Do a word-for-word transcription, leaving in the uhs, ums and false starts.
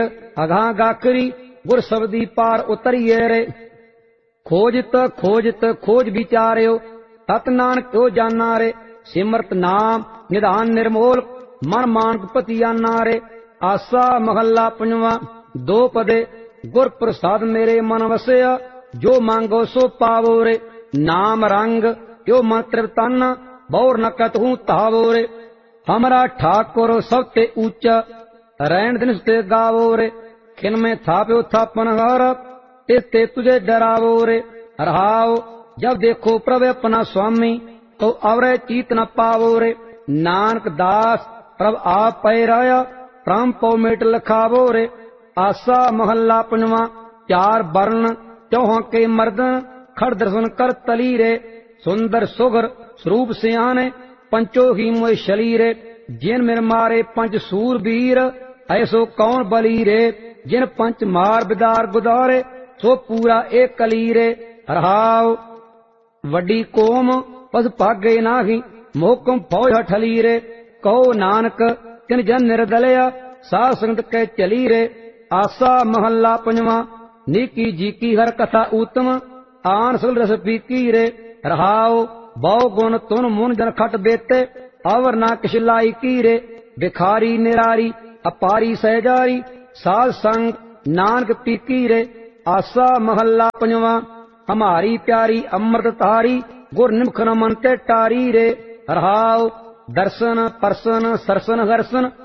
अगां गाखरी गुर सबदी पार उतरिए रे। खोजत खोजत खोज विचार्यो तत नानक क्यों जाना रे। सिमरत नाम निधान निर्मोल मन मानक पतियाना रे। आसा महला पंजवा दो पदे गुर प्रसाद मेरे मन वसया जो मांगो सो पावो रे। नाम रंग यो मन तृप्ताना बौर न कतहूं तावो रे। हमरा ठाकुर सबते ऊंचा रैन दिन ते गावो रे। खिन में थाप्यो थापन हार ते तुझे डरावो रे। रहाओ जब देखो प्रभु अपना स्वामी तो अवरे चीत न पावो रे। नानक दास प्रभ आप पैराया प्राम पौ मेट लखावो रे। आसा महला पंजवा चार वर्ण चौहा के मर्दन खड़ दर्शन कर तली रे। सुंदर सुगर स्वरूप सियाने पंचो ही मोय शली रे। जिन मिर मारे पंच सूरबीर ऐसो कौन बली रे। जिन पंच मार बिदार गुदारे सो पूरा एक कली रे। रहाओ वड्डी कोम पस भागे नाही मोकम फौज हठली रे। कहो नानक तिन जन निर्दलया साध संगत के चली रे। आसा महला पंजवा नीकी जीकी हर कथा उत्तम आन सल रस पीकी रे। रहाओ बहु गुण तुन मुन जन खट बेते अवर ना किश लाई की रे। भिखारी निरारी अपारी सहजारी साध संग नानक पीकी रे। आसा महला पंजवा हमारी प्यारी अमृत तारी गुर निमख न मन ते टारी रे। रहाओ दर्शन परसन सरसन हरसन